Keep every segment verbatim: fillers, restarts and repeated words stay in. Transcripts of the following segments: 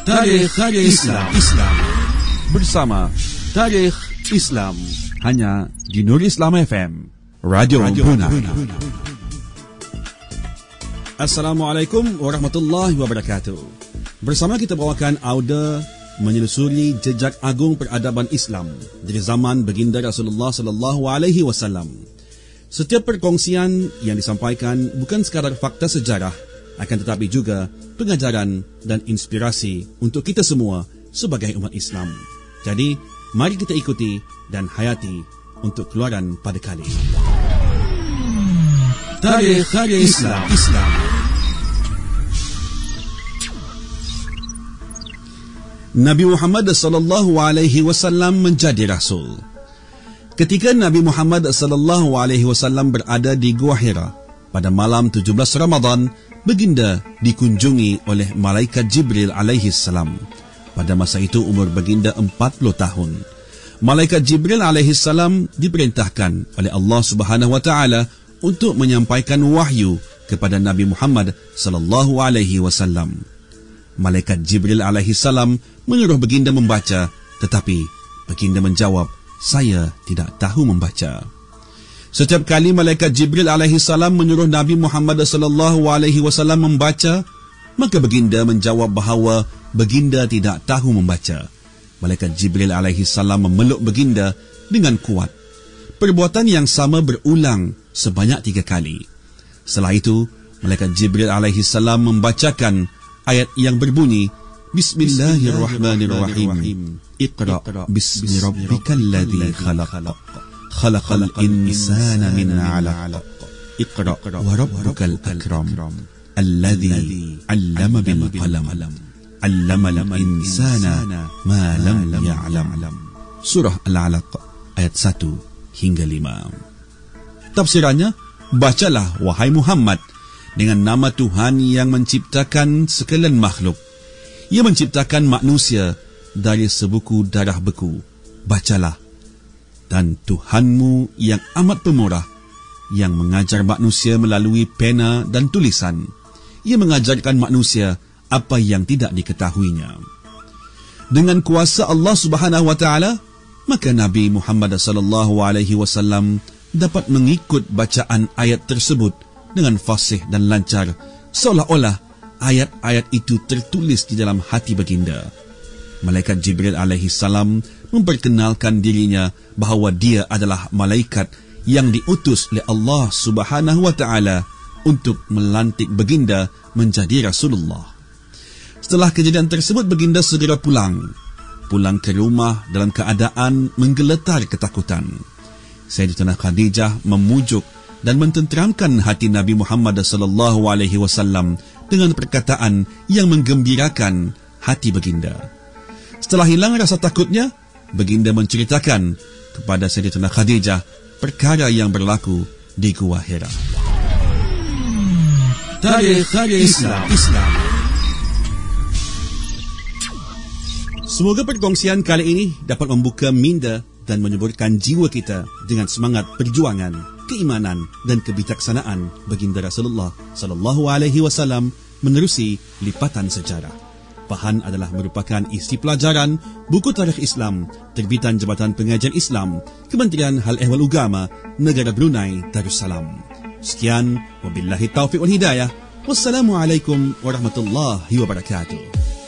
Tarikh Islam. Islam bersama Tarikh Islam hanya di Nur Islam F M, Radio, Radio Brunei. Assalamualaikum warahmatullahi wabarakatuh. Bersama kita bawakan audio menyelusuri jejak agung peradaban Islam dari zaman baginda Rasulullah sallallahu alaihi wasallam. Setiap perkongsian yang disampaikan bukan sekadar fakta sejarah, akan tetapi juga pengajaran dan inspirasi untuk kita semua sebagai umat Islam. Jadi, mari kita ikuti dan hayati untuk keluaran pada kali. Tarikh Islam. Islam. Nabi Muhammad sallallahu alaihi wasallam menjadi rasul. Ketika Nabi Muhammad sallallahu alaihi wasallam berada di Gua Hira pada malam tujuh belas Ramadan, baginda dikunjungi oleh malaikat Jibril alaihi salam. Pada masa itu umur baginda empat puluh tahun. Malaikat Jibril alaihi salam diperintahkan oleh Allah Subhanahu wa taala untuk menyampaikan wahyu kepada Nabi Muhammad sallallahu alaihi wasallam. Malaikat Jibril alaihi salam menyuruh baginda membaca, tetapi baginda menjawab, "Saya tidak tahu membaca." Setiap kali malaikat Jibril alaihi salam menyuruh Nabi Muhammad sallallahu alaihi wasallam membaca, maka baginda menjawab bahawa baginda tidak tahu membaca. Malaikat Jibril alaihi salam memeluk baginda dengan kuat. Perbuatan yang sama berulang sebanyak tiga kali. Setelah itu, malaikat Jibril alaihi salam membacakan ayat yang berbunyi, Bismillahirrahmanirrahim. Iqra bismi rabbikal ladzi khalaq. Khalaqal insana min 'alaq. Iqra wa rabbukal akram. Alladzi 'allama bil qalam. 'Allamal insana ma lam ya'lam. Surah Al-'Alaq ayat satu hingga lima. Tafsirannya, bacalah wahai Muhammad dengan nama Tuhan yang menciptakan sekalian makhluk. Ia menciptakan manusia dari sebuku darah beku. Bacalah. Dan Tuhanmu yang amat pemurah, yang mengajar manusia melalui pena dan tulisan. Ia mengajarkan manusia apa yang tidak diketahuinya. Dengan kuasa Allah Subhanahu wa taala, maka Nabi Muhammad sallallahu alaihi wasallam dapat mengikut bacaan ayat tersebut dengan fasih dan lancar, seolah-olah ayat-ayat itu tertulis di dalam hati baginda. Malaikat Jibril alaihi salam memperkenalkan dirinya bahawa dia adalah malaikat yang diutus oleh Allah Subhanahu wa taala untuk melantik baginda menjadi Rasulullah. Setelah kejadian tersebut, baginda segera pulang. Pulang ke rumah dalam keadaan menggeletar ketakutan. Sayyidatina Khadijah memujuk dan mententeramkan hati Nabi Muhammad sallallahu alaihi wasallam dengan perkataan yang menggembirakan hati baginda. Setelah hilang rasa takutnya, baginda menceritakan kepada Sayyidatina Khadijah perkara yang berlaku di Gua Hira. Tarikh Islam. Islam. Semoga perkongsian kali ini dapat membuka minda dan menyuburkan jiwa kita dengan semangat perjuangan, keimanan dan kebijaksanaan baginda Rasulullah sallallahu alaihi wasallam menerusi lipatan sejarah. Bahan adalah merupakan isi pelajaran buku Tarikh Islam terbitan Jabatan Pengajian Islam, Kementerian Hal Ehwal Ugama, Negara Brunei Darussalam. Sekian, wabillahi taufiq wal hidayah. Wassalamualaikum warahmatullahi wabarakatuh.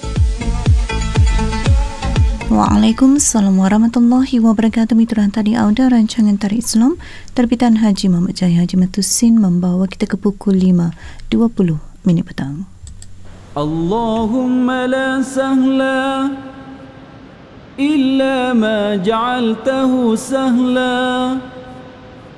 Waalaikumsalam warahmatullahi wabarakatuh. Itulah tadi audio rancangan Tarikh Islam terbitan Haji Muhammad Jaya Haji Matusin, membawa kita ke pukul lima dua puluh minit petang. Allahumma la sahla illa ma ja'altahu sahla